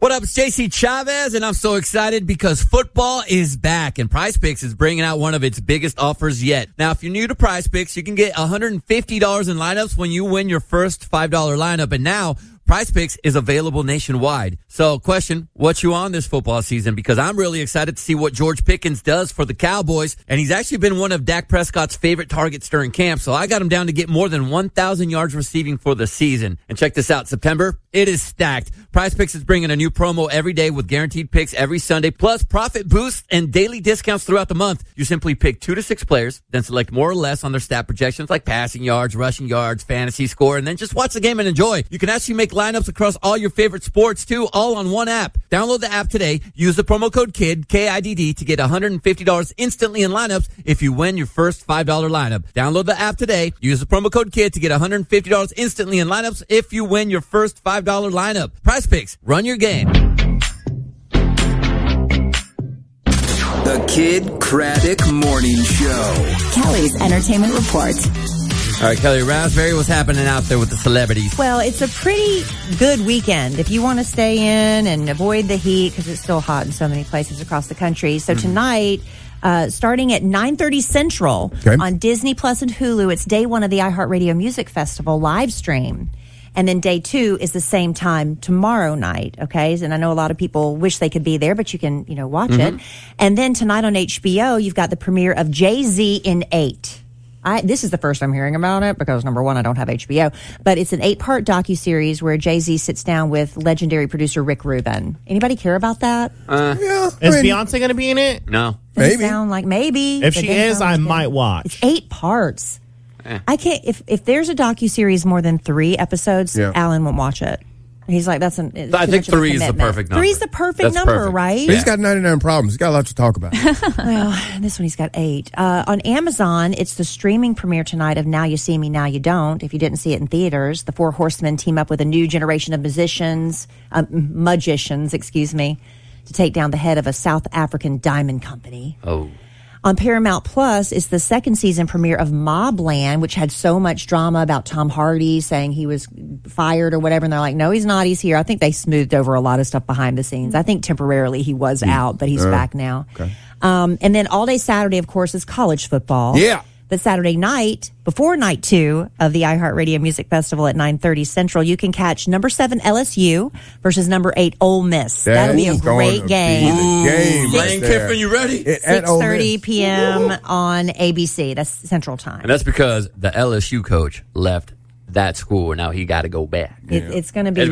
What up, it's JC Chavez, and I'm so excited because football is back, and Prize Picks is bringing out one of its biggest offers yet. Now, if you're new to Prize Picks, you can get $150 in lineups when you win your first $5 lineup, and now Prize Picks is available nationwide. So, question, what you on this football season? Because I'm really excited to see what George Pickens does for the Cowboys, and he's actually been one of Dak Prescott's favorite targets during camp, so I got him down to get more than 1,000 yards receiving for the season. And check this out, September, it is stacked. Prize Picks is bringing a new promo every day with guaranteed picks every Sunday, plus profit boosts and daily discounts throughout the month. You simply pick 2 to 6 players, then select more or less on their stat projections like passing yards, rushing yards, fantasy score, and then just watch the game and enjoy. You can actually make lineups across all your favorite sports too, all on one app. Download the app today. Use the promo code KIDD, K-I-D-D, to get $150 instantly in lineups if you win your first $5 lineup. Download the app today. Use the promo code KIDD to get $150 instantly in lineups if you win your first $5 lineup. Prize Picks. Run your game. The Kidd Kraddick Morning Show. Kelly's Entertainment Report. All right, Kelly Raspberry, what's happening out there with the celebrities? Well, it's a pretty good weekend if you want to stay in and avoid the heat because it's still hot in so many places across the country. So tonight, starting at 9:30 Central on Disney Plus and Hulu, it's day one of the iHeartRadio Music Festival live stream. And then day 2 is the same time tomorrow night, okay? And I know a lot of people wish they could be there, but you can, watch it. And then tonight on HBO, you've got the premiere of Jay-Z in 8. This is the first I'm hearing about it because, number one, I don't have HBO. But it's an 8-part docuseries where Jay-Z sits down with legendary producer Rick Rubin. Anybody care about that? Yeah. Is Beyonce going to be in it? No. Maybe. Sound like maybe. If she is, I might watch. It's 8 parts. I can't. If there's a docuseries more than 3 episodes, Alan won't watch it. He's like, I think 3 is the perfect number. 3 is the perfect number, right? He's got 99 problems. He's got a lot to talk about. Well, this one he's got 8. On Amazon, it's the streaming premiere tonight of Now You See Me, Now You Don't. If you didn't see it in theaters, the 4 horsemen team up with a new generation of magicians, to take down the head of a South African diamond company. Oh. On Paramount Plus, it's the second season premiere of Mobland, which had so much drama about Tom Hardy saying he was fired or whatever. And they're like, no, he's not. He's here. I think they smoothed over a lot of stuff behind the scenes. I think temporarily he was out, but he's back now. Okay. And then all day Saturday, of course, is college football. Yeah. But Saturday night, before night 2 of the iHeartRadio Music Festival at 9:30 Central, you can catch number 7 LSU versus number 8 Ole Miss. That'll be a great game. Lane Kiffin, you ready? 6:30 p.m. on ABC. That's Central Time. And that's because the LSU coach left that school. Now he got to go back. It's going to be a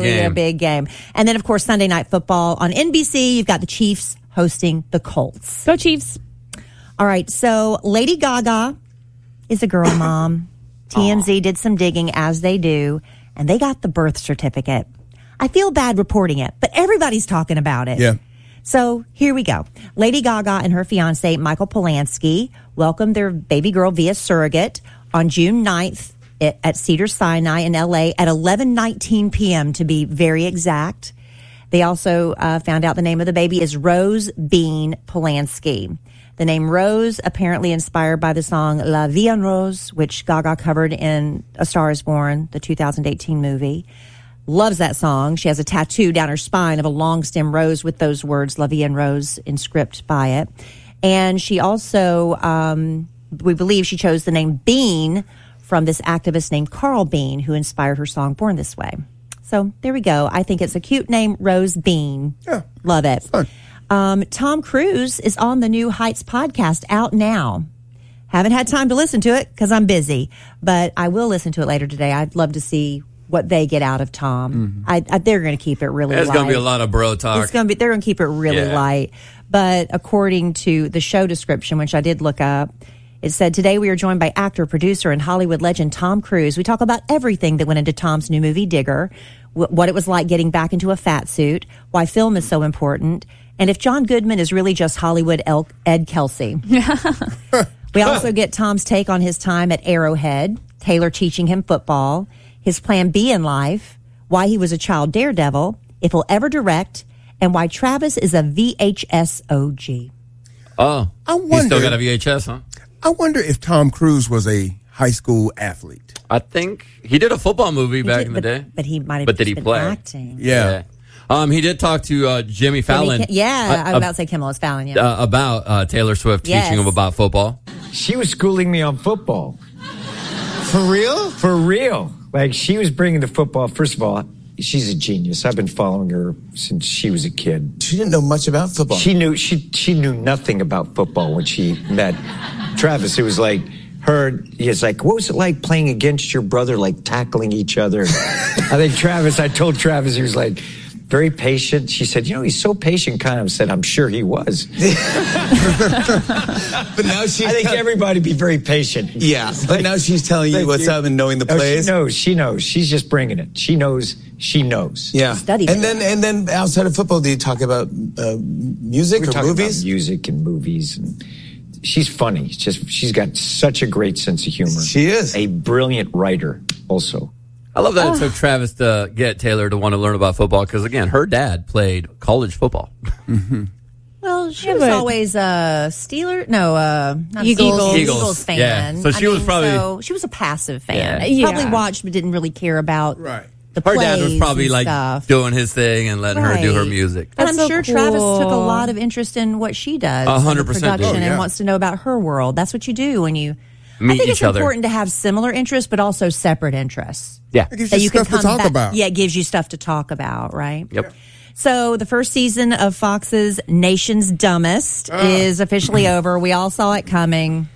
big game. And then, of course, Sunday Night Football on NBC. You've got the Chiefs hosting the Colts. Go Chiefs. All right, so Lady Gaga is a girl mom. TMZ did some digging, as they do, and they got the birth certificate. I feel bad reporting it, but everybody's talking about it. Yeah. So here we go. Lady Gaga and her fiancé, Michael Polanski, welcomed their baby girl via surrogate on June 9th at Cedars-Sinai in L.A. at 11:19 p.m. to be very exact. They also found out the name of the baby is Rose Bean Polanski. The name Rose, apparently inspired by the song La Vie en Rose, which Gaga covered in A Star is Born, the 2018 movie. Loves that song. She has a tattoo down her spine of a long stem rose with those words, La Vie en Rose, inscripted by it. And she also, we believe she chose the name Bean from this activist named Carl Bean, who inspired her song Born This Way. So there we go. I think it's a cute name, Rose Bean. Yeah. Love it. Fun. Tom Cruise is on the New Heights podcast out now. Haven't had time to listen to it because I'm busy, but I will listen to it later today. I'd love to see what they get out of Tom. They're going to keep it really light. There's going to be a lot of bro talk. They're going to keep it really light. But according to the show description, which I did look up, it said, today we are joined by actor, producer, and Hollywood legend Tom Cruise. We talk about everything that went into Tom's new movie, Digger, what it was like getting back into a fat suit, why film is so important, and if John Goodman is really just Hollywood Ed Kelsey. We also get Tom's take on his time at Arrowhead, Taylor teaching him football, his plan B in life, why he was a child daredevil, if he'll ever direct, and why Travis is a VHS OG. Oh, I wonder, he's still got a VHS, huh? I wonder if Tom Cruise was a high school athlete. I think he did a football movie back in the day. But he might have But did he been play? acting. Yeah. He did talk to Jimmy Fallon. I'm about to say Kimmel is Fallon, yeah. About Taylor Swift teaching him about football. She was schooling me on football. For real? For real. Like, she was bringing the football. First of all, she's a genius. I've been following her since she was a kid. She didn't know much about football. She knew nothing about football when she met Travis. It was like he's like, what was it like playing against your brother, like tackling each other? I told Travis, he was like, very patient. She said, he's so patient, kind of said, I'm sure he was. But now I think everybody be very patient. Yeah, but now she's telling you what's up and knowing the plays. She knows. She's just bringing it. She knows. Yeah. Studied and then outside of football, do you talk about music or movies? About music and movies, and she's funny. She's got such a great sense of humor. She is a brilliant writer, also. I love that it took Travis to get Taylor to want to learn about football because, again, her dad played college football. Well, she was always a Steeler. No, not Eagles fan. Yeah. So she was probably she was a passive fan. Yeah. Probably watched but didn't really care about the her plays dad was probably and like stuff. doing his thing and letting her do her music. And That's I'm so sure cool. Travis took a lot of interest in what she does, 100%. production, and wants to know about her world. That's what you do when you meet I think each it's other. important to have similar interests, but also separate interests. Yeah. It gives you stuff to talk about. Yeah, it gives you stuff to talk about, right? Yep. So the first season of Fox's Nation's Dumbest is officially over. We all saw it coming.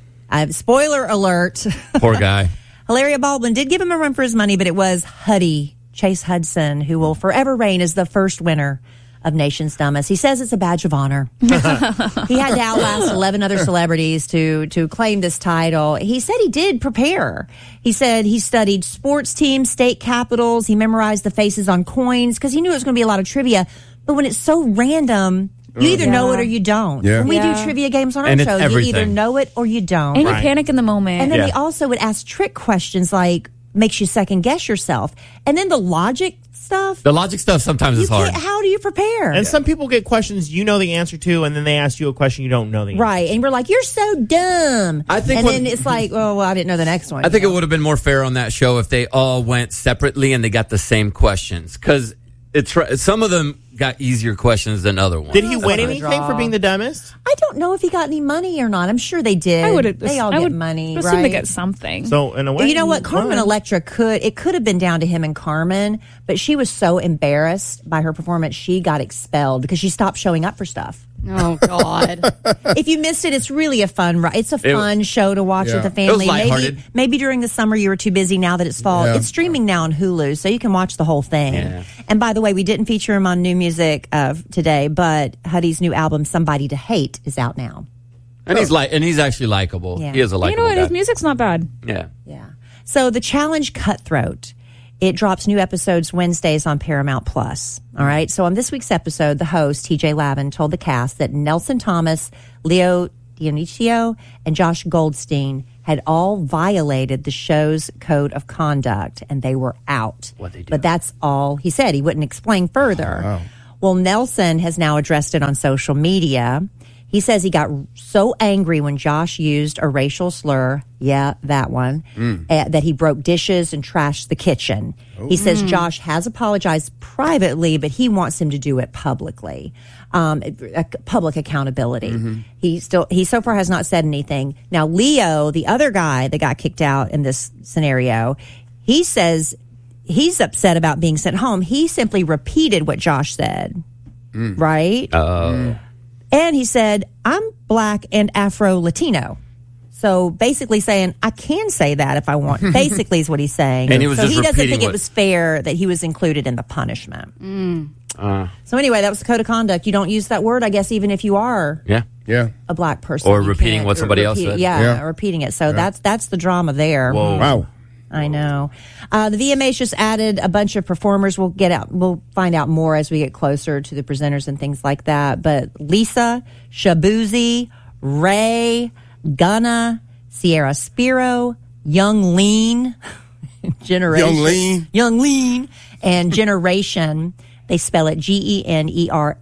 Spoiler alert. Poor guy. Hilaria Baldwin did give him a run for his money, but it was Huddy, Chase Hudson, who will forever reign as the first winner of Nation's Dumbest. He says it's a badge of honor. He had to outlast 11 other celebrities to claim this title. He said he did prepare. He said he studied sports teams, state capitals. He memorized the faces on coins because he knew it was going to be a lot of trivia. But when it's so random, you either know it or you don't. Yeah. When we do trivia games on our And it's show, you everything. either know it or you don't. And you panic in the moment. And then he also would ask trick questions like makes you second guess yourself. And then the logic stuff. The logic stuff sometimes is hard. How do you prepare? And some people get questions you know the answer to, and then they ask you a question you don't know the answer. Right. And we're like, you're so dumb. I think and what- then it's like, oh, well, I didn't know the next one. I think it would have been more fair on that show if they all went separately and they got the same questions. Because some of them got easier questions than other ones. Did he win anything for being the dumbest? I don't know if he got any money or not. I'm sure they did. They all get money, assume right? they get something. So in a way, You know what? he Carmen won. Electra could have been down to him and Carmen, but she was so embarrassed by her performance, she got expelled because she stopped showing up for stuff. Oh, God. If you missed it, it's really a fun. It's a fun show to watch with the It family. was lighthearted. Maybe during the summer you were too busy. Now that it's fall, it's streaming now on Hulu, so you can watch the whole thing. Yeah. And by the way, we didn't feature him on new music today, but Huddy's new album "Somebody to Hate" is out now. And he's actually likable. Yeah. He is a You likable know what? guy. His music's not bad. Yeah. Yeah. So the challenge Cutthroat. It drops new episodes Wednesdays on Paramount Plus. All right. So on this week's episode, the host, TJ Lavin, told the cast that Nelson Thomas, Leo Dionisio, and Josh Goldstein had all violated the show's code of conduct and they were out. What'd they do? But that's all he said. He wouldn't explain further. wow. Well, Nelson has now addressed it on social media. He says he got so angry when Josh used a racial slur, that one, that he broke dishes and trashed the kitchen. He says Josh has apologized privately, but he wants him to do it publicly. Public accountability. He so far has not said anything. Now, Leo, the other guy that got kicked out in this scenario, he says he's upset about being sent home. He simply repeated what Josh said, right? And he said, I'm black and Afro-Latino. So basically saying, I can say that if I want. Basically is what he's saying. And he was so just he doesn't repeating think it what- was fair that he was included in the punishment. So anyway, that was the code of conduct. You don't use that word, I guess, even if you are Yeah. Yeah. a black person. Or You repeating can't- what somebody else said. Yeah. Repeating it. So that's the drama there. Whoa. Wow. I know. The VMAs just added a bunch of performers. We'll find out more as we get closer to the presenters and things like that. But Lisa, Shabuzi, Ray, Gunna, Sierra Spiro, Young Lean, Generation, Young Lean, and Generation. They spell it GENER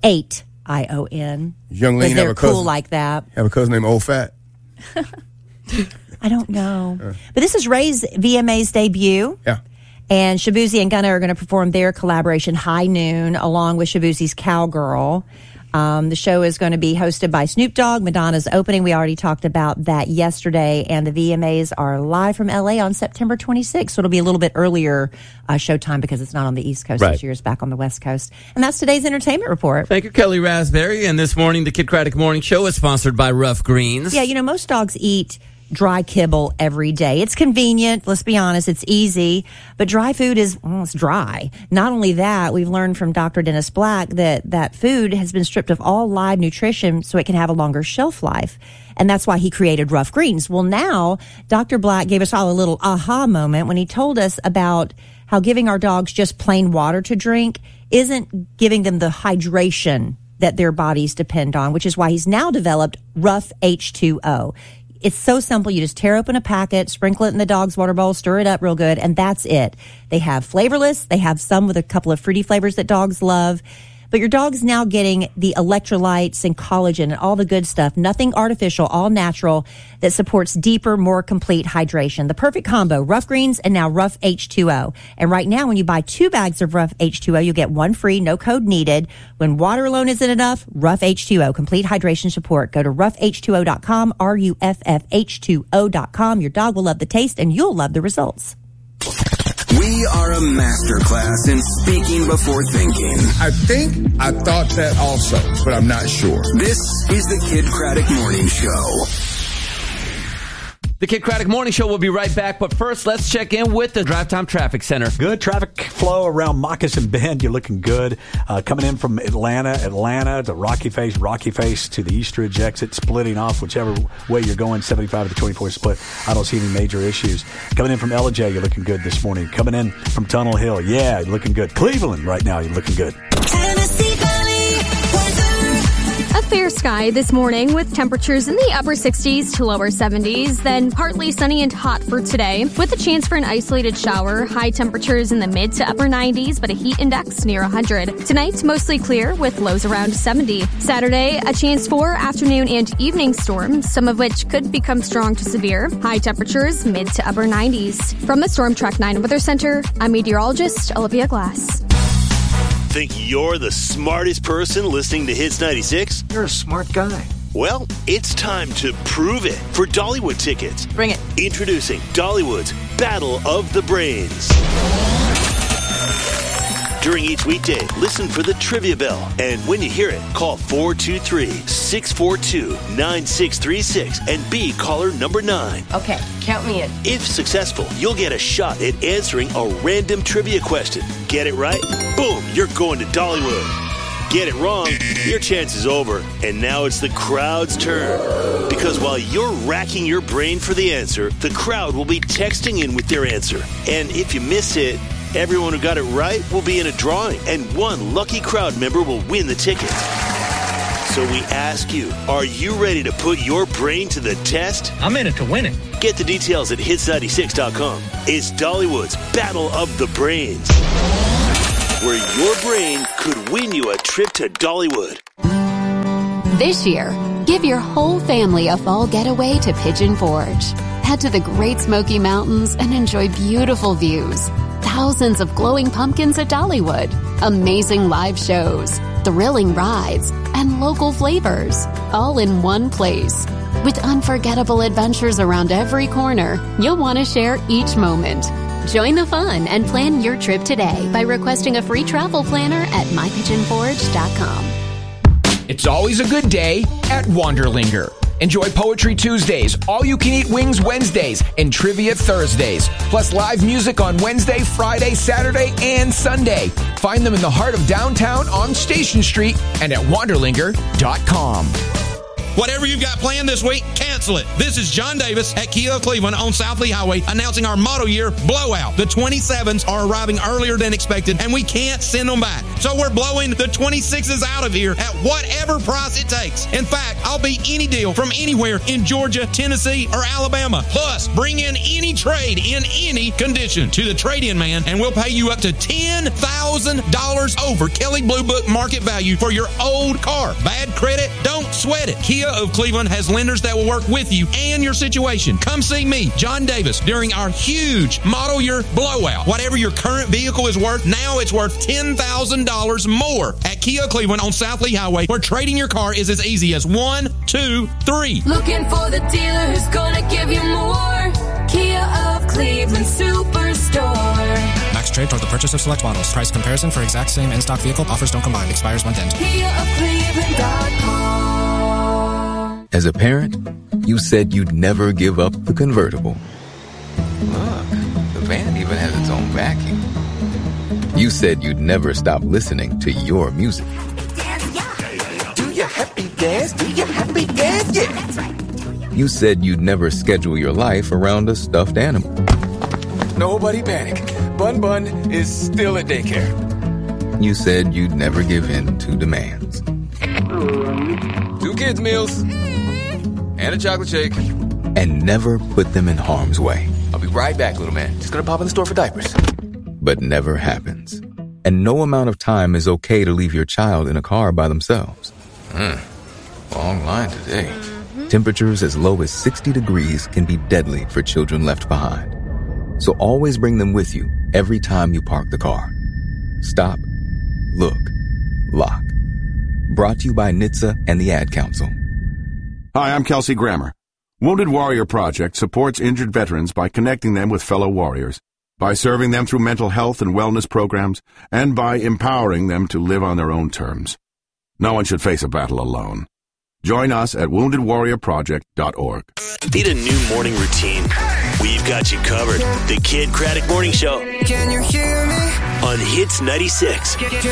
8ION. Young Lean Because have they're a cousin. cool like that. Have a cousin named Old Fat. I don't know. But this is Ray's VMA's debut. Yeah. And Shabuzi and Gunna are going to perform their collaboration High Noon along with Shabuzi's Cowgirl. The show is going to be hosted by Snoop Dogg. Madonna's opening. We already talked about that yesterday. And the VMAs are live from LA on September 26th. So it'll be a little bit earlier showtime because it's not on the East Coast this year. It's back on the West Coast. And that's today's entertainment report. Thank you, Kelly Raspberry. And this morning, the Kid Craddock Morning Show is sponsored by Rough Greens. Yeah, you know, most dogs eat dry kibble every day. It's convenient. Let's be honest. It's easy. But dry food is, well, it's dry. Not only that, we've learned from Dr. Dennis Black that food has been stripped of all live nutrition so it can have a longer shelf life. And that's why he created Rough Greens. Well, now, Dr. Black gave us all a little aha moment when he told us about how giving our dogs just plain water to drink isn't giving them the hydration that their bodies depend on, which is why he's now developed Rough H2O. It's so simple. You just tear open a packet, sprinkle it in the dog's water bowl, stir it up real good, and that's it. They have flavorless. They have some with a couple of fruity flavors that dogs love. But your dog's now getting the electrolytes and collagen and all the good stuff. Nothing artificial, all natural, that supports deeper, more complete hydration. The perfect combo, Rough Greens and now Rough H2O. And right now, when you buy 2 bags of Rough H2O, you get 1 free, no code needed. When water alone isn't enough, Rough H2O, complete hydration support. Go to roughh2o.com, RUFFH2O.com. Your dog will love the taste and you'll love the results. We are a masterclass in speaking before thinking. I thought that also, but I'm not sure. This is the Kid Craddock Morning Show. The Kid Craddock Morning Show will be right back, but first, let's check in with the Drive Time Traffic Center. Good traffic flow around Moccasin Bend. You're looking good. Coming in from Atlanta to Rocky Face to the Eastridge exit, splitting off whichever way you're going, 75 to the 24 split. I don't see any major issues. Coming in from LJ, you're looking good this morning. Coming in from Tunnel Hill, yeah, you're looking good. Cleveland right now, you're looking good. Tennessee Valley weather. A fair sky this morning with temperatures in the upper 60s to lower 70s, then partly sunny and hot for today with a chance for an isolated shower. High temperatures in the mid to upper 90s, but a heat index near 100. Tonight, mostly clear with lows around 70. Saturday, a chance for afternoon and evening storms, some of which could become strong to severe. High temperatures mid to upper 90s. From the Storm Track 9 Weather Center, I'm meteorologist Olivia Glass. Think you're the smartest person listening to Hits 96? You're a smart guy. Well, it's time to prove it for Dollywood tickets. Bring it. Introducing Dollywood's Battle of the Brains. During each weekday, listen for the trivia bell. And when you hear it, call 423-642-9636 and be caller number 9. Okay, count me in. If successful, you'll get a shot at answering a random trivia question. Get it right? Boom, you're going to Dollywood. Get it wrong, your chance is over. And now it's the crowd's turn. Because while you're racking your brain for the answer, the crowd will be texting in with their answer. And if you miss it, everyone who got it right will be in a drawing, and one lucky crowd member will win the tickets. So we ask you, are you ready to put your brain to the test? I'm in it to win it. Get the details at hits96.com. It's Dollywood's Battle of the Brains, where your brain could win you a trip to Dollywood. This year, give your whole family a fall getaway to Pigeon Forge. Head to the Great Smoky Mountains and enjoy beautiful views. Thousands of glowing pumpkins at Dollywood, amazing live shows, thrilling rides, and local flavors, all in one place. With unforgettable adventures around every corner, you'll want to share each moment. Join the fun and plan your trip today by requesting a free travel planner at mypigeonforge.com. It's always a good day at Wanderlinger. Enjoy Poetry Tuesdays, all-you-can-eat wings Wednesdays, and Trivia Thursdays. Plus live music on Wednesday, Friday, Saturday, and Sunday. Find them in the heart of downtown on Station Street and at Wanderlinger.com. Whatever you've got planned this week, cancel it. This is John Davis at Kia of Cleveland on South Lee Highway announcing our model year blowout. The 27s are arriving earlier than expected, and we can't send them back. So we're blowing the 26s out of here at whatever price it takes. In fact, I'll beat any deal from anywhere in Georgia, Tennessee, or Alabama. Plus, bring in any trade in any condition to the trade-in man, and we'll pay you up to $10,000 over Kelley Blue Book market value for your old car. Bad credit? Don't sweat it. Kia of Cleveland has lenders that will work with you and your situation. Come see me, John Davis, during our huge model year blowout. Whatever your current vehicle is worth, now it's worth $10,000 more at Kia Cleveland on South Lee Highway, where trading your car is as easy as 1, 2, 3. Looking for the dealer who's gonna give you more. Kia of Cleveland Superstore. Max trade toward the purchase of select models. Price comparison for exact same in-stock vehicle. Offers don't combine. Expires month end. KiaofCleveland.com. As a parent, you said you'd never give up the convertible. Look, the van even has its own vacuum. You said you'd never stop listening to your music. Do your happy dance, do your happy dance, yeah. That's right. You said you'd never schedule your life around a stuffed animal. Nobody panic. Bun Bun is still at daycare. You said you'd never give in to demands. 2 kids' meals and a chocolate shake. And never put them in harm's way. I'll be right back, little man. Just gonna pop in the store for diapers. But never happens. And no amount of time is okay to leave your child in a car by themselves. Long line today. Temperatures as low as 60 degrees can be deadly for children left behind. So always bring them with you every time you park the car. Stop, look, lock. Brought to you by NHTSA and the Ad Council. Hi, I'm Kelsey Grammer. Wounded Warrior Project supports injured veterans by connecting them with fellow warriors, by serving them through mental health and wellness programs, and by empowering them to live on their own terms. No one should face a battle alone. Join us at woundedwarriorproject.org. Need a new morning routine? We've got you covered. The Kid Craddock Morning Show. Can you hear me? On Hits 96.